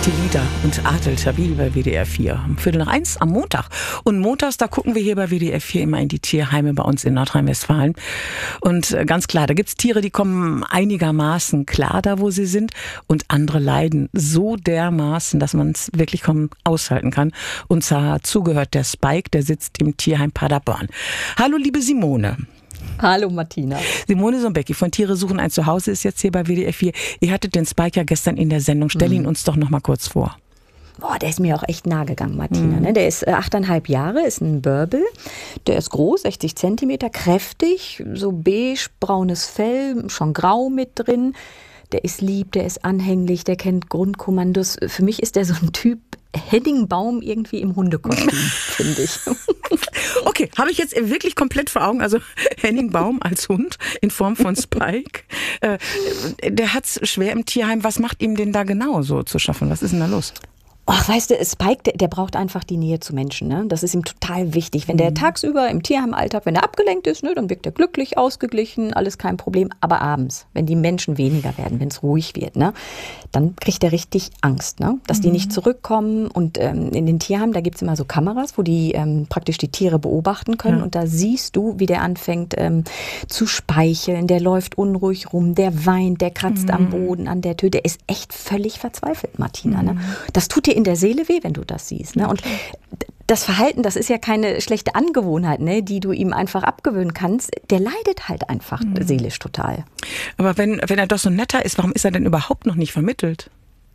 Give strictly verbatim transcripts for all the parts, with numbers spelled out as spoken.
Tilida und Adel Tawil bei W D R vier. Um Viertel nach eins am Montag. Und montags, da gucken wir hier bei W D R vier immer in die Tierheime bei uns in Nordrhein-Westfalen. Und ganz klar, da gibt's Tiere, die kommen einigermaßen klar da, wo sie sind. Und andere leiden so dermaßen, dass man es wirklich kaum aushalten kann. Und zwar zugehört der Spike, der sitzt im Tierheim Paderborn. Hallo, liebe Simone. Hallo Martina. Simone Sombecki von Tiere suchen ein Zuhause ist jetzt hier bei W D R vier. Ihr hattet den Spike ja gestern in der Sendung. Stell ihn uns doch noch mal kurz vor. Boah, der ist mir auch echt nahe gegangen, Martina. Mhm. Der ist achteinhalb Jahre, ist ein Börbel. Der ist groß, sechzig Zentimeter, kräftig, so beige-braunes Fell, schon grau mit drin. Der ist lieb, der ist anhänglich, der kennt Grundkommandos. Für mich ist der so ein Typ Henning Baum irgendwie im Hundekostüm, finde ich. Okay, habe ich jetzt wirklich komplett vor Augen. Also Henning Baum als Hund in Form von Spike. Äh, der hat's schwer im Tierheim. Was macht ihm denn da genau so zu schaffen? Was ist denn da los? Ach, weißt du, Spike, der, der braucht einfach die Nähe zu Menschen. Ne? Das ist ihm total wichtig. Wenn der tagsüber im Tierheimalltag, wenn er abgelenkt ist, ne, dann wirkt er glücklich, ausgeglichen, alles kein Problem. Aber abends, wenn die Menschen weniger werden, wenn es ruhig wird, ne, dann kriegt er richtig Angst, ne? Dass mhm. die nicht zurückkommen. Und ähm, in den Tierheimen, da gibt's immer so Kameras, wo die ähm, praktisch die Tiere beobachten können. Ja. Und da siehst du, wie der anfängt ähm, zu speicheln. Der läuft unruhig rum, der weint, der kratzt mhm. am Boden, an der Tür. Der ist echt völlig verzweifelt, Martina. Mhm. Ne? Das tut dir in der Seele weh, wenn du das siehst. Ne? Und das Verhalten, das ist ja keine schlechte Angewohnheit, ne, die du ihm einfach abgewöhnen kannst. Der leidet halt einfach mhm. seelisch total. Aber wenn, wenn er doch so netter ist, warum ist er denn überhaupt noch nicht vermittelt?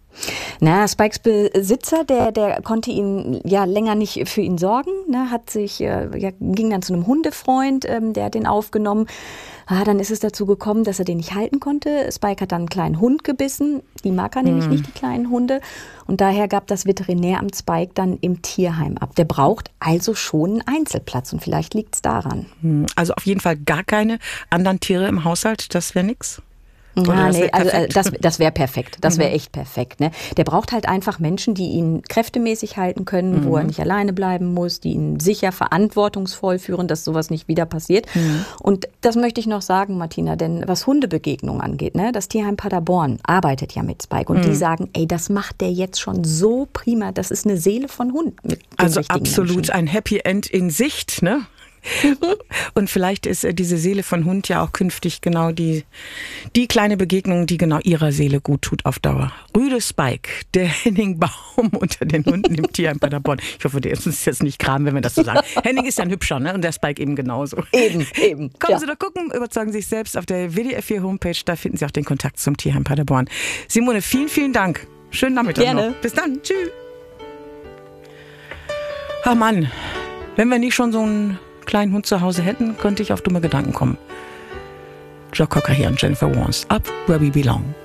Na, Spikes Besitzer, der, der konnte ihn ja länger nicht für ihn sorgen, ne, hat sich, äh, ja, ging dann zu einem Hundefreund, ähm, der hat den aufgenommen. Ah, dann ist es dazu gekommen, dass er den nicht halten konnte. Spike hat dann einen kleinen Hund gebissen. Die mag er mm. nämlich nicht, die kleinen Hunde. Und daher gab das Veterinäramt Spike dann im Tierheim ab. Der braucht also schon einen Einzelplatz und vielleicht liegt es daran. Also auf jeden Fall gar keine anderen Tiere im Haushalt, das wäre nix? Ja, nee, also das, das wäre perfekt. Das wäre echt perfekt. Ne? Der braucht halt einfach Menschen, die ihn kräftemäßig halten können, mhm. wo er nicht alleine bleiben muss, die ihn sicher verantwortungsvoll führen, dass sowas nicht wieder passiert. Mhm. Und das möchte ich noch sagen, Martina, denn was Hundebegegnungen angeht, ne, das Tierheim Paderborn arbeitet ja mit Spike und mhm. die sagen, ey, das macht der jetzt schon so prima. Das ist eine Seele von Hund. Mit also absolut Menschen. Ein Happy End in Sicht, ne? Und vielleicht ist diese Seele von Hund ja auch künftig genau die, die kleine Begegnung, die genau ihrer Seele gut tut auf Dauer. Rüde Spike, der Henning Baum unter den Hunden im Tierheim Paderborn. Ich hoffe, der ist uns jetzt nicht Kram, wenn wir das so sagen. Henning ist ja ein Hübscher, ne? Und der Spike eben genauso. Eben, eben. Kommen ja. Sie doch gucken, überzeugen Sie sich selbst auf der W D R vier Homepage. Da finden Sie auch den Kontakt zum Tierheim Paderborn. Simone, vielen, vielen Dank. Schönen Nachmittag Gerne. noch. Bis dann. Tschüss. Ach Mann, wenn wir nicht schon so ein kleinen Hund zu Hause hätten, könnte ich auf dumme Gedanken kommen. Joe Cocker hier und Jennifer Warnes. Up Where We Belong.